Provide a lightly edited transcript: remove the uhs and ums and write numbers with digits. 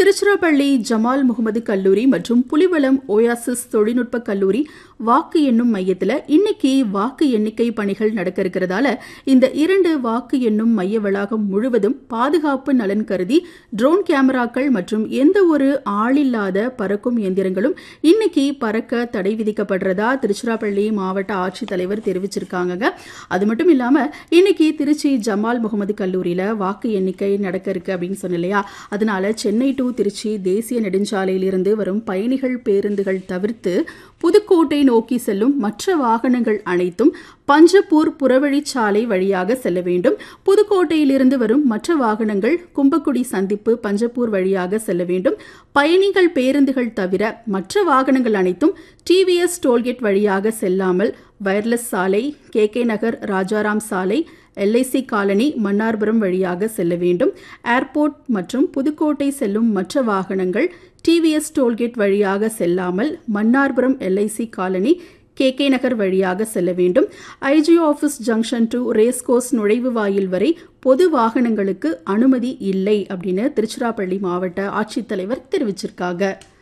Tiruchirappalli Jamal Mohammed கல்லூரி மற்றும் Pulivalam oasis தொழில்நுட்ப கல்லூரி வாக்கு எண்ணும் மையத்தில் இன்னைக்கு வாக்கு எண்ணிக்கை பணிகள் நடக்க இருக்கிறதால இந்த 2 வாக்கு எண்ணும் மைய வளாகம் முழுவதும் பாதுகாப்பு நலன் கருதி ட்ரோன் கேமராக்கள் மற்றும் எந்த ஒரு ஆளில்லாத பறக்கும் இயந்திரங்களும் இன்னைக்கு பறக்க தடை விதிக்கப்படுறதா திருச்சிராப்பள்ளி மாவட்ட ஆட்சித்தலைவர் தெரிவிச்சிருக்காங்க. அது மட்டும் இல்லாம இன்னைக்கு திருச்சி ஜமால் முகமது கல்லூரியில வாக்கு எண்ணிக்கை நடக்க இருக்கு அப்படின்னு சொன்ன இல்லையா, அதனால சென்னை டு திருச்சி தேசிய நெடுஞ்சாலையிலிருந்து வரும் பயணிகள் பேருந்துகள் தவிர்த்து புதுக்கோட்டை நோக்கி செல்லும் மற்ற வாகனங்கள் அனைத்தும் பஞ்சப்பூர் புறவழிச்சாலை வழியாக செல்ல வேண்டும். புதுக்கோட்டையிலிருந்து வரும் மற்ற வாகனங்கள் கும்பக்குடி சந்திப்பு பஞ்சப்பூர் வழியாக செல்ல வேண்டும். பயணிகள் பேருந்துகள் தவிர மற்ற வாகனங்கள் அனைத்தும் டிவிஎஸ் டோல்கேட் வழியாக செல்லாமல் வயர்லெஸ் சாலை, KK நகர், ராஜாராம் சாலை, LIC காலனி, மன்னார்புரம் வழியாக செல்ல வேண்டும். ஏர்போர்ட் மற்றும் புதுக்கோட்டை செல்லும் மற்ற வாகனங்கள் டிவிஎஸ் டோல்கேட் வழியாக செல்லாமல் மன்னார்புரம் LIC காலனி, KK நகர் வழியாக செல்ல வேண்டும். IGO office junction to racecourse நுழைவு வாயில் வரை பொது வாகனங்களுக்கு அனுமதி இல்லை அப்படின்னு திருச்சிராப்பள்ளி மாவட்ட ஆட்சித்தலைவர் தெரிவிச்சிருக்காங்க.